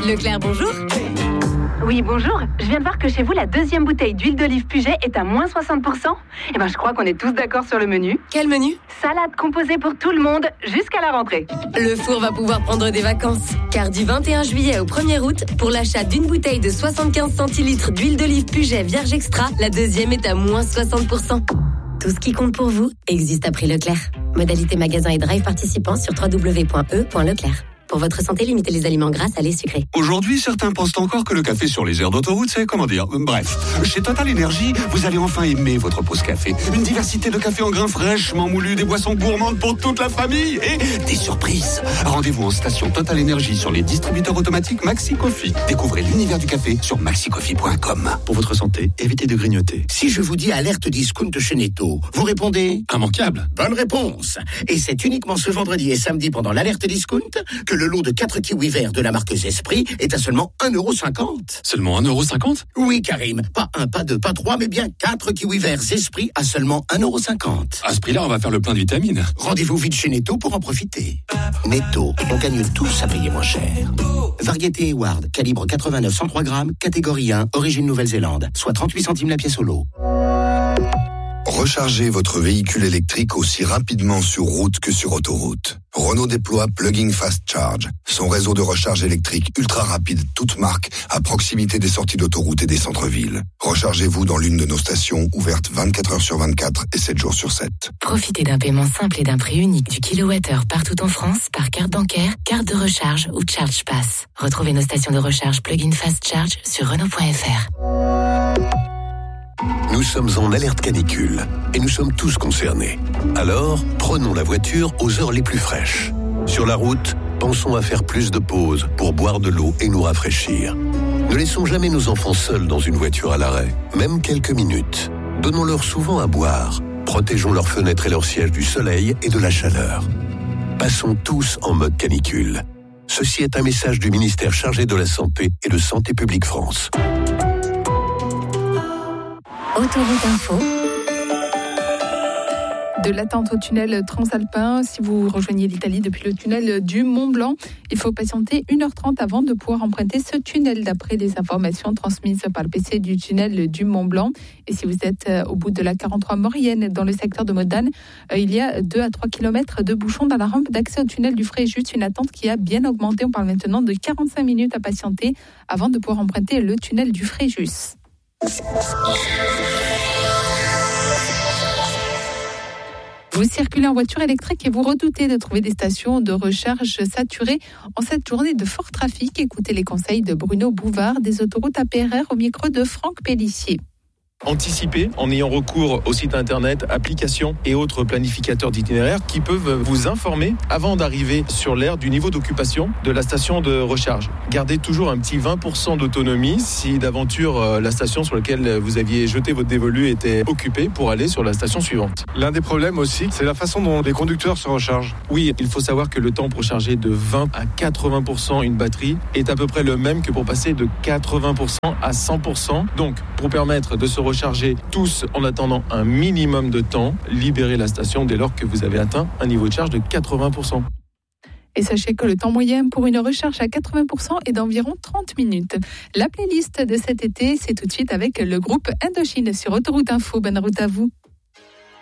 Leclerc, bonjour. Oui, bonjour. Je viens de voir que chez vous, la deuxième bouteille d'huile d'olive Puget est à moins 60%. Eh ben, je crois qu'on est tous d'accord sur le menu. Quel menu ? Salade composée pour tout le monde jusqu'à la rentrée. Le four va pouvoir prendre des vacances. Car du 21 juillet au 1er août, pour l'achat d'une bouteille de 75 centilitres d'huile d'olive Puget Vierge Extra, la deuxième est à moins 60%. Tout ce qui compte pour vous existe à prix Leclerc. Modalité magasin et drive participants sur www.e.leclerc. Pour votre santé, limitez les aliments gras, salés, sucrés. Aujourd'hui, certains pensent encore que le café sur les aires d'autoroute, c'est comment dire. Bref, chez Total Energy, vous allez enfin aimer votre pause café. Une diversité de cafés en grains fraîchement moulus, des boissons gourmandes pour toute la famille et des surprises. Rendez-vous en station Total Energy sur les distributeurs automatiques Maxi Coffee. Découvrez l'univers du café sur maxicoffee.com. Pour votre santé, évitez de grignoter. Si je vous dis alerte discount chez Netto, vous répondez Immanquable. Bonne réponse. Et c'est uniquement ce vendredi et samedi pendant l'alerte discount que le lot de 4 kiwis verts de la marque Zespri est à seulement 1,50€. Seulement 1,50€? Oui, Karim. Pas 1, pas 2, pas 3, mais bien 4 kiwis verts Zespri à seulement 1,50€. À ce prix-là, on va faire le plein de vitamines. Rendez-vous vite chez Netto pour en profiter. Netto, on gagne tous à payer moins cher. Variété Eward, calibre 89-103 grammes, catégorie 1, origine Nouvelle-Zélande, soit 38 centimes la pièce au lot. Rechargez votre véhicule électrique aussi rapidement sur route que sur autoroute. Renault déploie Plug-in Fast Charge, son réseau de recharge électrique ultra rapide, toute marque, à proximité des sorties d'autoroute et des centres-villes. Rechargez-vous dans l'une de nos stations ouvertes 24 heures sur 24 et 7 jours sur 7. Profitez d'un paiement simple et d'un prix unique du kilowattheure partout en France par carte bancaire, carte de recharge ou Charge Pass. Retrouvez nos stations de recharge Plug-in Fast Charge sur Renault.fr. Nous sommes en alerte canicule et nous sommes tous concernés. Alors, prenons la voiture aux heures les plus fraîches. Sur la route, pensons à faire plus de pauses pour boire de l'eau et nous rafraîchir. Ne laissons jamais nos enfants seuls dans une voiture à l'arrêt, même quelques minutes. Donnons-leur souvent à boire. Protégeons leurs fenêtres et leurs sièges du soleil et de la chaleur. Passons tous en mode canicule. Ceci est un message du ministère chargé de la Santé et de Santé publique France. Autoroute Info. De l'attente au tunnel transalpin. Si vous rejoignez l'Italie depuis le tunnel du Mont-Blanc, il faut patienter 1h30 avant de pouvoir emprunter ce tunnel, d'après les informations transmises par le PC du tunnel du Mont-Blanc. Et si vous êtes au bout de la 43 Maurienne, dans le secteur de Modane, il y a 2 à 3 km de bouchons dans la rampe d'accès au tunnel du Fréjus. Une attente qui a bien augmenté. On parle maintenant de 45 minutes à patienter avant de pouvoir emprunter le tunnel du Fréjus. Vous circulez en voiture électrique et vous redoutez de trouver des stations de recharge saturées en cette journée de fort trafic. Écoutez les conseils de Bruno Bouvard des autoroutes APRR au micro de Franck Pellissier. Anticiper en ayant recours au site internet, applications et autres planificateurs d'itinéraires qui peuvent vous informer avant d'arriver sur l'aire du niveau d'occupation de la station de recharge. Gardez toujours un petit 20% d'autonomie si d'aventure la station sur laquelle vous aviez jeté votre dévolu était occupée pour aller sur la station suivante. L'un des problèmes aussi, c'est la façon dont les conducteurs se rechargent. Oui, il faut savoir que le temps pour recharger de 20 à 80% une batterie est à peu près le même que pour passer de 80% à 100%. Donc, pour permettre de se recharger tous en attendant un minimum de temps, libérez la station dès lors que vous avez atteint un niveau de charge de 80%. Et sachez que le temps moyen pour une recharge à 80% est d'environ 30 minutes. La playlist de cet été, c'est tout de suite avec le groupe Indochine sur Autoroute Info. Bonne route à vous.